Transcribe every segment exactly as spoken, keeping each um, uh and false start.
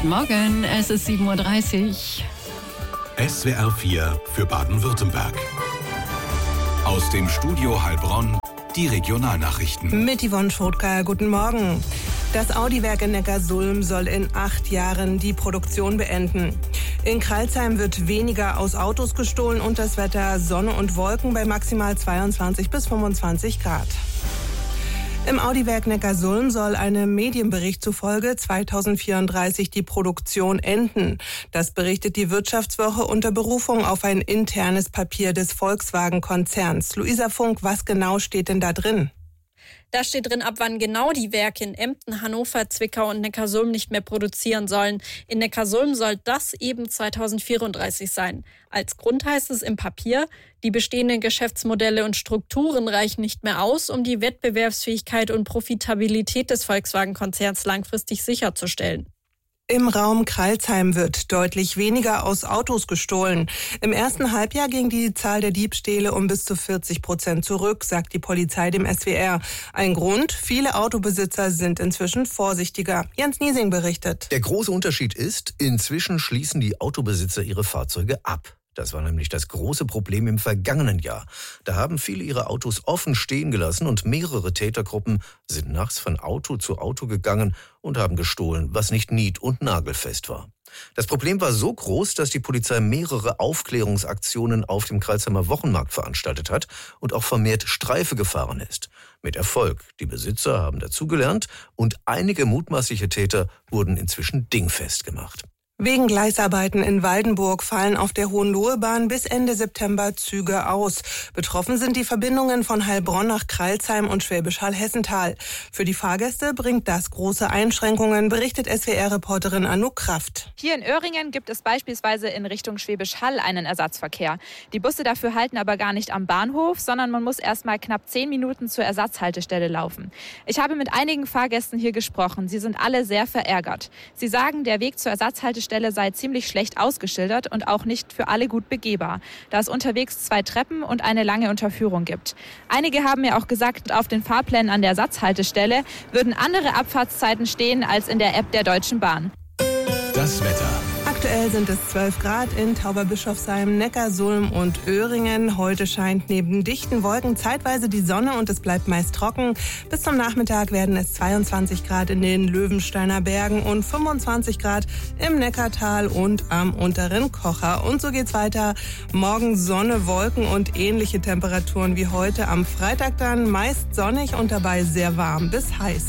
Guten Morgen, es ist sieben Uhr dreißig. S W R vier für Baden-Württemberg. Aus dem Studio Heilbronn die Regionalnachrichten. Mit Yvonne Schrotka, guten Morgen. Das Audi-Werk in Neckarsulm soll in acht Jahren die Produktion beenden. In Crailsheim wird weniger aus Autos gestohlen und das Wetter Sonne und Wolken bei maximal zweiundzwanzig bis fünfundzwanzig Grad. Im Audi-Werk Neckarsulm soll einem Medienbericht zufolge zweitausendvierunddreißig die Produktion enden. Das berichtet die Wirtschaftswoche unter Berufung auf ein internes Papier des Volkswagen-Konzerns. Luisa Funk, was genau steht denn da drin? Da steht drin, ab wann genau die Werke in Emden, Hannover, Zwickau und Neckarsulm nicht mehr produzieren sollen. In Neckarsulm soll das eben zweitausendvierunddreißig sein. Als Grund heißt es im Papier, die bestehenden Geschäftsmodelle und Strukturen reichen nicht mehr aus, um die Wettbewerbsfähigkeit und Profitabilität des Volkswagen-Konzerns langfristig sicherzustellen. Im Raum Crailsheim wird deutlich weniger aus Autos gestohlen. Im ersten Halbjahr ging die Zahl der Diebstähle um bis zu vierzig Prozent zurück, sagt die Polizei dem S W R. Ein Grund, viele Autobesitzer sind inzwischen vorsichtiger. Jens Niesing berichtet. Der große Unterschied ist, inzwischen schließen die Autobesitzer ihre Fahrzeuge ab. Das war nämlich das große Problem im vergangenen Jahr. Da haben viele ihre Autos offen stehen gelassen und mehrere Tätergruppen sind nachts von Auto zu Auto gegangen und haben gestohlen, was nicht nied- und nagelfest war. Das Problem war so groß, dass die Polizei mehrere Aufklärungsaktionen auf dem Crailsheimer Wochenmarkt veranstaltet hat und auch vermehrt Streife gefahren ist. Mit Erfolg. Die Besitzer haben dazugelernt und einige mutmaßliche Täter wurden inzwischen dingfest gemacht. Wegen Gleisarbeiten in Waldenburg fallen auf der Hohenlohe-Bahn bis Ende September Züge aus. Betroffen sind die Verbindungen von Heilbronn nach Crailsheim und Schwäbisch Hall-Hessenthal. Für die Fahrgäste bringt das große Einschränkungen, berichtet S W R-Reporterin Anouk Kraft. Hier in Öhringen gibt es beispielsweise in Richtung Schwäbisch Hall einen Ersatzverkehr. Die Busse dafür halten aber gar nicht am Bahnhof, sondern man muss erst mal knapp zehn Minuten zur Ersatzhaltestelle laufen. Ich habe mit einigen Fahrgästen hier gesprochen. Sie sind alle sehr verärgert. Sie sagen, der Weg zur Ersatzhaltestelle sei ziemlich schlecht ausgeschildert und auch nicht für alle gut begehbar, da es unterwegs zwei Treppen und eine lange Unterführung gibt. Einige haben mir auch gesagt, auf den Fahrplänen an der Ersatzhaltestelle würden andere Abfahrtszeiten stehen als in der App der Deutschen Bahn. Das Wetter. Aktuell sind es zwölf Grad in Tauberbischofsheim, Neckarsulm und Öhringen. Heute scheint neben dichten Wolken zeitweise die Sonne und es bleibt meist trocken. Bis zum Nachmittag werden es zweiundzwanzig Grad in den Löwensteiner Bergen und fünfundzwanzig Grad im Neckartal und am unteren Kocher. Und so geht's weiter. Morgen Sonne, Wolken und ähnliche Temperaturen wie heute. Am Freitag dann meist sonnig und dabei sehr warm bis heiß.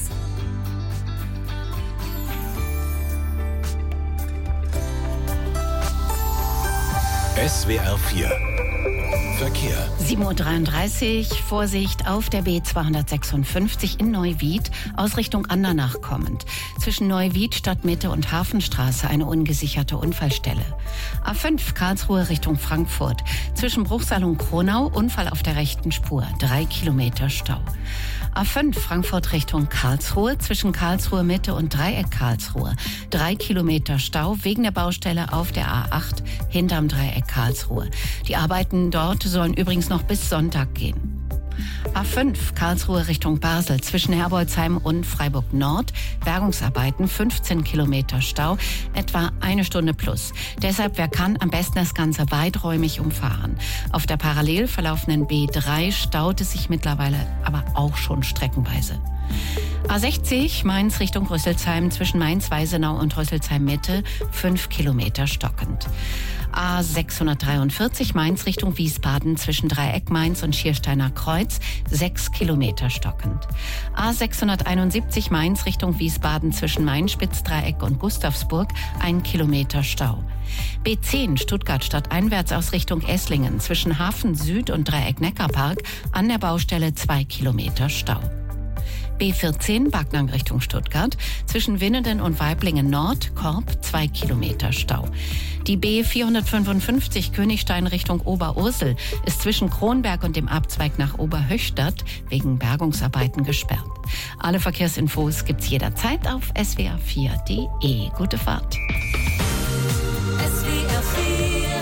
S W R vier Verkehr. sieben Uhr dreiunddreißig, Vorsicht auf der B zweihundertsechsundfünfzig in Neuwied, aus Richtung Andernach kommend. Zwischen Neuwied, Stadtmitte und Hafenstraße eine ungesicherte Unfallstelle. A fünf Karlsruhe Richtung Frankfurt. Zwischen Bruchsal und Kronau, Unfall auf der rechten Spur. Drei Kilometer Stau. A fünf Frankfurt Richtung Karlsruhe. Zwischen Karlsruhe Mitte und Dreieck Karlsruhe. Drei Kilometer Stau wegen der Baustelle auf der A acht hinterm Dreieck Karlsruhe. Die Arbeiten dort sollen übrigens noch bis Sonntag gehen. A fünf Karlsruhe Richtung Basel. Zwischen Herbolzheim und Freiburg Nord. Bergungsarbeiten, fünfzehn Kilometer Stau, etwa eine Stunde plus. Deshalb, wer kann, am besten das Ganze weiträumig umfahren. Auf der parallel verlaufenden B drei staut es sich mittlerweile aber auch schon streckenweise. A sechzig Mainz Richtung Rüsselsheim, zwischen Mainz-Weisenau und Rüsselsheim-Mitte, fünf Kilometer stockend. A sechshundertdreiundvierzig Mainz Richtung Wiesbaden, zwischen Dreieck Mainz und Schiersteiner Kreuz, sechs Kilometer stockend. A sechshunderteinundsiebzig Mainz Richtung Wiesbaden, zwischen Main-Spitzdreieck und Gustavsburg, ein Kilometer Stau. B zehn Stuttgart stadteinwärts aus Richtung Esslingen, zwischen Hafen Süd und Dreieck Neckarpark, an der Baustelle zwei Kilometer Stau. B vierzehn Backnang Richtung Stuttgart, zwischen Winnenden und Waiblingen Nord, Korb, zwei Kilometer Stau. Die B vierhundertfünfundfünfzig Königstein Richtung Oberursel ist zwischen Kronberg und dem Abzweig nach Oberhöchstadt wegen Bergungsarbeiten gesperrt. Alle Verkehrsinfos gibt's jederzeit auf S W R vier Punkt D E. Gute Fahrt. S W R vier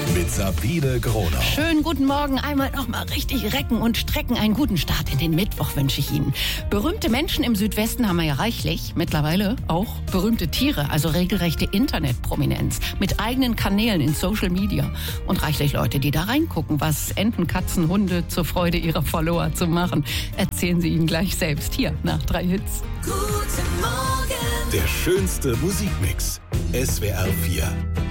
mit Sabine Gronau. Schönen guten Morgen, einmal noch mal richtig recken und strecken. Einen guten Start in den Mittwoch wünsche ich Ihnen. Berühmte Menschen im Südwesten haben wir ja reichlich. Mittlerweile auch berühmte Tiere, also regelrechte Internetprominenz mit eigenen Kanälen in Social Media. Und reichlich Leute, die da reingucken, was Enten, Katzen, Hunde zur Freude ihrer Follower zu machen. Erzählen Sie Ihnen gleich selbst hier nach drei Hits. Guten Morgen. Der schönste Musikmix. S W R vier.